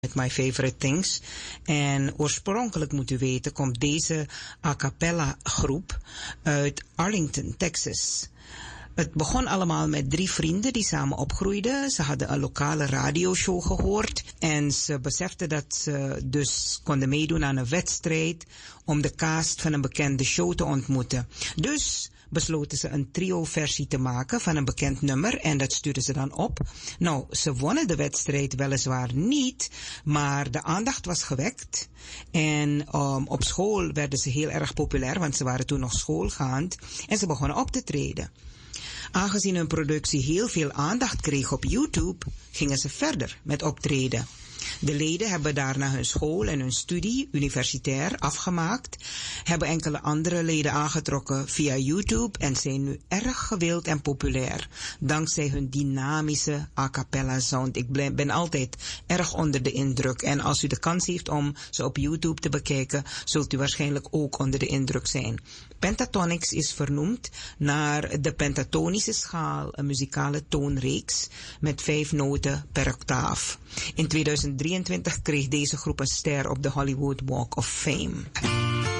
met My Favorite Things. En oorspronkelijk, moet u weten, komt deze a cappella groep uit Arlington, Texas. Het begon allemaal met 3 vrienden die samen opgroeiden. Ze hadden een lokale radioshow gehoord. En ze beseften dat ze dus konden meedoen aan een wedstrijd om de cast van een bekende show te ontmoeten. Dus besloten ze een trio-versie te maken van een bekend nummer en dat stuurden ze dan op. Nou, ze wonnen de wedstrijd weliswaar niet, maar de aandacht was gewekt. En op school werden ze heel erg populair, want ze waren toen nog schoolgaand en ze begonnen op te treden. Aangezien hun productie heel veel aandacht kreeg op YouTube, gingen ze verder met optreden. De leden hebben daarna hun school en hun studie universitair afgemaakt, hebben enkele andere leden aangetrokken via YouTube en zijn nu erg gewild en populair, dankzij hun dynamische a cappella sound. Ik ben altijd erg onder de indruk en als u de kans heeft om ze op YouTube te bekijken, zult u waarschijnlijk ook onder de indruk zijn. Pentatonix is vernoemd naar de pentatonische schaal, een muzikale toonreeks met 5 noten per octaaf. In 2023 kreeg deze groep een ster op de Hollywood Walk of Fame.